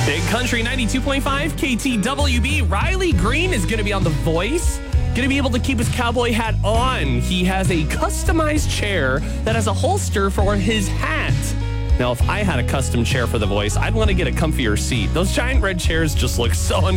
Big Country 92.5 KTWB. Riley Green is going to be on The Voice. Going to be able to keep his cowboy hat on. He has a customized chair that has a holster for his hat. Now, if I had a custom chair for The Voice, I'd want to get a comfier seat. Those giant red chairs just look so uncomfortable.